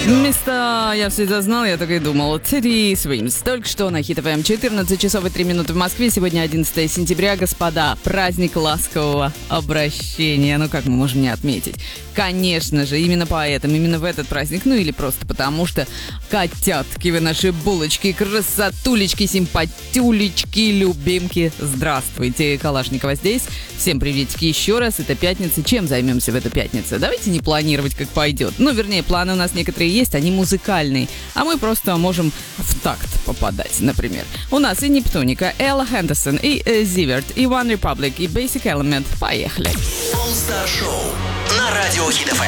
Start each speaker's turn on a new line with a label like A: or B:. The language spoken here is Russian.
A: Места я всегда знал, я так и думал. City Swings. Только что на Hit FM. 14 часов и 3 минуты в Москве. Сегодня 11 сентября, господа. Праздник ласкового обращения. Ну, как мы можем не отметить? Конечно же, именно поэтому, именно в этот праздник. Ну, или просто потому, что котятки вы наши булочки, красотулечки, симпатюлечки, любимки. Здравствуйте, Калашникова здесь. Всем приветики еще раз. Это пятница. Чем займемся в эту пятницу? Давайте не планировать, как пойдет. Ну, вернее, планы у нас некоторые есть, они музыкальные. А мы просто можем в такт попадать, например. У нас и Нептуника, Элла Хендерсон, и Зиверт, и One Republic, и Basic Element. Поехали.
B: All Star Show на радио Hit FM.